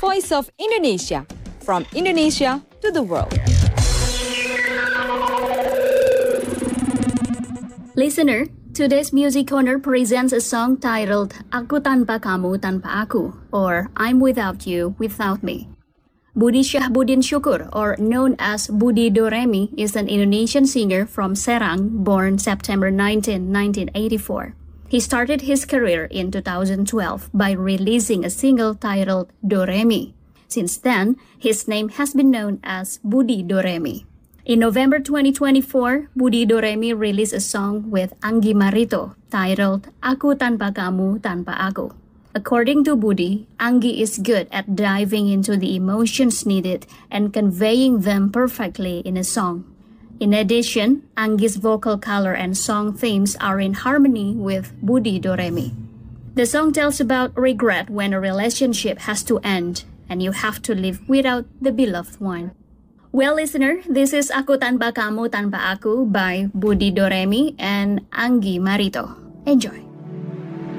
voice of Indonesia, from Indonesia to the world. Listener, today's Music Corner presents a song titled Aku Tanpa Kamu Tanpa Aku, or I'm Without You Without Me. Budi Syahbudin Syukur, or known as Budi Doremi, is an Indonesian singer from Serang, born September 19, 1984. He started his career in 2012 by releasing a single titled Doremi. Since then, his name has been known as Budi Doremi. In November 2024, Budi Doremi released a song with Anggi Marito titled Aku Tanpa Kamu Tanpa Aku. According to Budi, Anggi is good at diving into the emotions needed and conveying them perfectly in a song. In addition, Anggi's vocal color and song themes are in harmony with Budi Doremi. The song tells about regret when a relationship has to end and you have to live without the beloved one. Well, listener, this is Aku Tanpa Kamu Tanpa Aku by Budi Doremi and Anggi Marito. Enjoy.